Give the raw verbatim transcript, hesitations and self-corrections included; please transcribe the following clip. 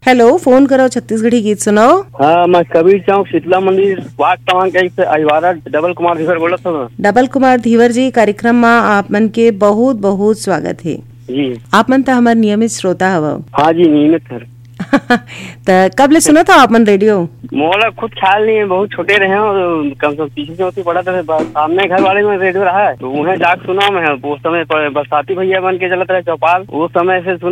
Hello, phone करो छत्तीसगढ़ी गीत सुनाओ। हाँ, मैं कबीर चौक शीतला मंदिर वार्ड क्रमांक एक से अहिवारा डबल कुमार धीवर बोला था। डबल कुमार धीवर जी, कार्यक्रम में आप मन के बहुत बहुत स्वागत है जी। आप मन तो हमारे नियमित श्रोता हव। हाँ जी, नियमित सर। तो कब ले सुना था आप मन रेडियो? मोला खुद ख्याल नहीं है, बहुत छोटे रहे और कम से कम तीसरी चौथी पड़ा था। सामने घर वाले में रेडियो रहा है तो उन्हें जाग सुना मैं। उस समय बरसाती भैया बन के चलत रहे चौपाल, उस समय से सुना।